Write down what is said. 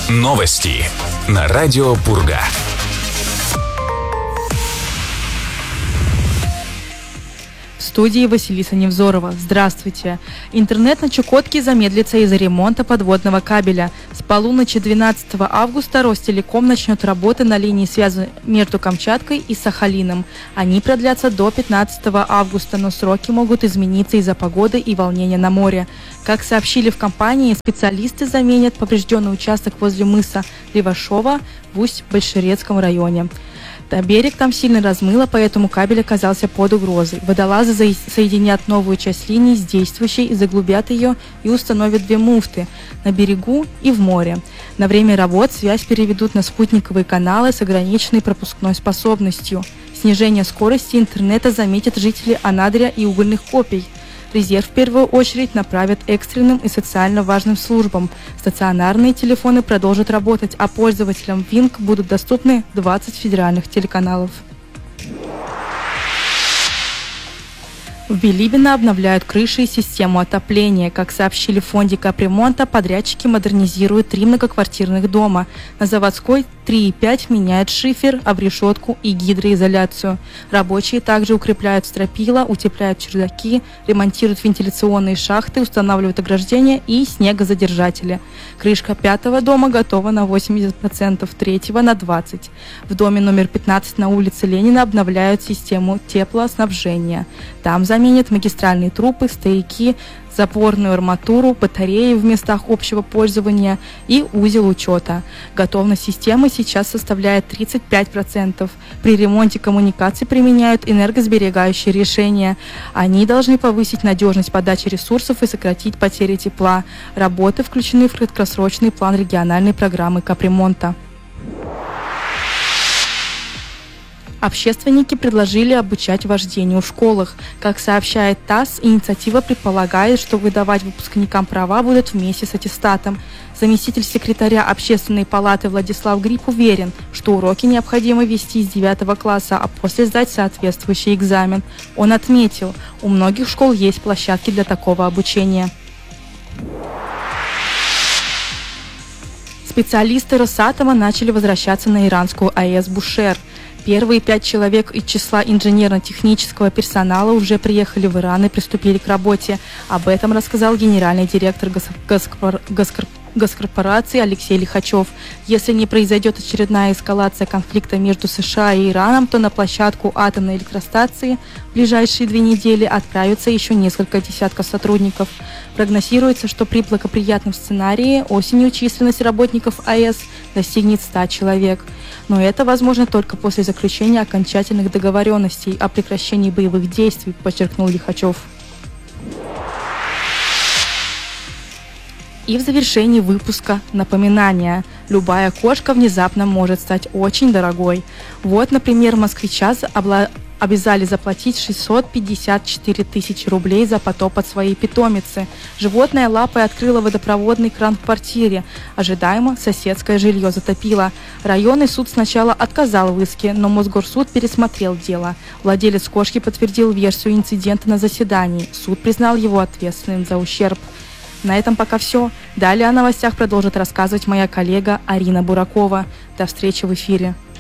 Новости на радио Пурга. В студии Василиса Невзорова. Здравствуйте. Интернет на Чукотке замедлится из-за ремонта подводного кабеля. С полуночи 12 августа Ростелеком начнет работы на линии связи между Камчаткой и Сахалином. Они продлятся до 15 августа, но сроки могут измениться из-за погоды и волнения на море. Как сообщили в компании, специалисты заменят поврежденный участок возле мыса Левашова в Усть-Большерецком районе. Берег там сильно размыло, поэтому кабель оказался под угрозой. Водолазы соединят новую часть линии с действующей, заглубят ее и установят 2 муфты на берегу и в море. На время работ связь переведут на спутниковые каналы с ограниченной пропускной способностью. Снижение скорости интернета заметят жители Анадыря и Угольных Копий. Резерв в первую очередь направят экстренным и социально важным службам. Стационарные телефоны продолжат работать, а пользователям Винг будут доступны 20 федеральных телеканалов. В Билибино обновляют крыши и систему отопления. Как сообщили в фонде капремонта, подрядчики модернизируют 3 многоквартирных дома. На Заводской 3,5 меняют шифер, обрешетку и гидроизоляцию. Рабочие также укрепляют стропила, утепляют чердаки, ремонтируют вентиляционные шахты, устанавливают ограждения и снегозадержатели. Крышка 5-го дома готова на 80%, 3-го на 20%. В доме номер 15 на улице Ленина обновляют систему теплоснабжения. Там заменят магистральные трубы, стояки, запорную арматуру, батареи в местах общего пользования и узел учета. Готовность системы сейчас составляет 35%. При ремонте коммуникаций применяют энергосберегающие решения. Они должны повысить надежность подачи ресурсов и сократить потери тепла. Работы включены в краткосрочный план региональной программы капремонта. Общественники предложили обучать вождению в школах. Как сообщает ТАСС, инициатива предполагает, что выдавать выпускникам права будут вместе с аттестатом. Заместитель секретаря Общественной палаты Владислав Гриб уверен, что уроки необходимо вести с 9 класса, а после сдать соответствующий экзамен. Он отметил, у многих школ есть площадки для такого обучения. Специалисты Росатома начали возвращаться на иранскую АЭС Бушер. Первые 5 человек из числа инженерно-технического персонала уже приехали в Иран и приступили к работе. Об этом рассказал генеральный директор госкорпорации Алексей Лихачев. Если не произойдет очередная эскалация конфликта между США и Ираном, то на площадку атомной электростанции в ближайшие 2 недели отправятся еще несколько десятков сотрудников. Прогнозируется, что при благоприятном сценарии осенью численность работников АЭС достигнет 100 человек. Но это возможно только после заключения окончательных договоренностей о прекращении боевых действий, подчеркнул Лихачев. И в завершении выпуска напоминание. Любая кошка внезапно может стать очень дорогой. Вот, например, москвича обязали заплатить 654 тысячи рублей за потоп от своей питомицы. Животное лапой открыло водопроводный кран в квартире. Ожидаемо соседское жилье затопило. Районный суд сначала отказал в иске, но Мосгорсуд пересмотрел дело. Владелец кошки подтвердил версию инцидента на заседании. Суд признал его ответственным за ущерб. На этом пока все. Далее о новостях продолжит рассказывать моя коллега Арина Буракова. До встречи в эфире.